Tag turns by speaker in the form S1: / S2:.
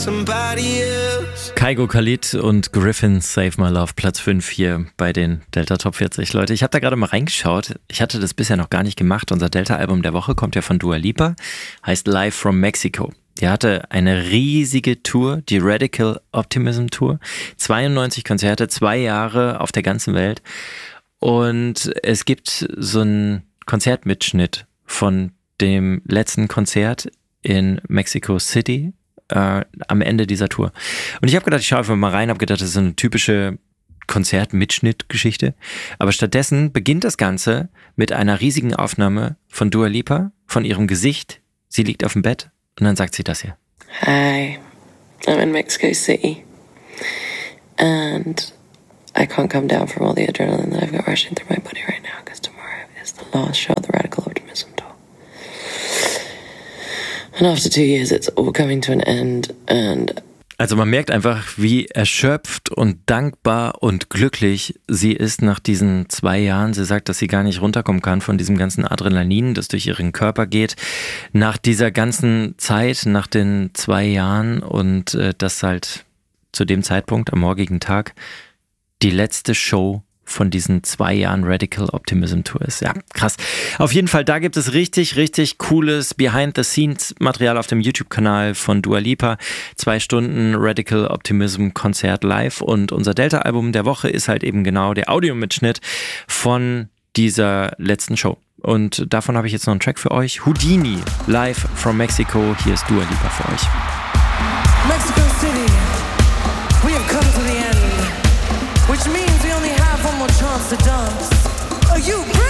S1: Kygo Khalid und Griffin Save My Love, Platz 5 hier bei den Delta Top 40. Leute, ich habe da gerade mal reingeschaut. Ich hatte das bisher noch gar nicht gemacht. Unser Delta-Album der Woche kommt ja von Dua Lipa, heißt Live from Mexico. Die hatte eine riesige Tour, die Radical Optimism Tour. 92 Konzerte, 2 Jahre auf der ganzen Welt. Und es gibt so einen Konzertmitschnitt von dem letzten Konzert in Mexico City am Ende dieser Tour. Und ich habe gedacht, ich schaue einfach mal rein, habe gedacht, das ist so eine typische Konzertmitschnitt-Geschichte. Aber stattdessen beginnt das Ganze mit einer riesigen Aufnahme von Dua Lipa, von ihrem Gesicht. Sie liegt auf dem Bett und dann sagt sie das hier.
S2: Hi, I'm in Mexico City and I can't come down from all the adrenaline that I've got rushing through my body right now because tomorrow is the last show of the Radical Optimism Tour. And after 2 years, it's all coming to an end.
S1: Also man merkt einfach, wie erschöpft und dankbar und glücklich sie ist nach diesen 2 Jahren. Sie sagt, dass sie gar nicht runterkommen kann von diesem ganzen Adrenalin, das durch ihren Körper geht. Nach dieser ganzen Zeit, nach den 2 Jahren und das halt zu dem Zeitpunkt am morgigen Tag die letzte Show von diesen 2 Jahren Radical Optimism Tour ist. Ja, krass. Auf jeden Fall, da gibt es richtig, richtig cooles Behind-the-Scenes-Material auf dem YouTube-Kanal von Dua Lipa. 2 Stunden Radical Optimism Konzert live und unser Delta-Album der Woche ist halt eben genau der Audiomitschnitt von dieser letzten Show. Und davon habe ich jetzt noch einen Track für euch. Houdini, live from Mexico. Hier ist Dua Lipa für euch.
S3: Mexico City, we have come to the end, which means we only have one more chance to dance. Are you